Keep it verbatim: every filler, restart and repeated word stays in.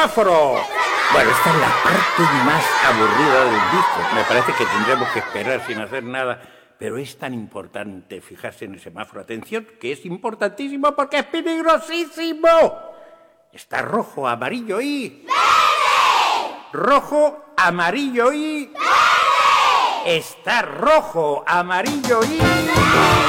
semáforo. Bueno, esta es la parte más aburrida del disco. Me parece que tendremos que esperar sin hacer nada, pero es tan importante fijarse en el semáforo. Atención, que es importantísimo porque es peligrosísimo. Está rojo, amarillo y... ¡verde! Rojo, amarillo y... ¡verde! Está rojo, amarillo y...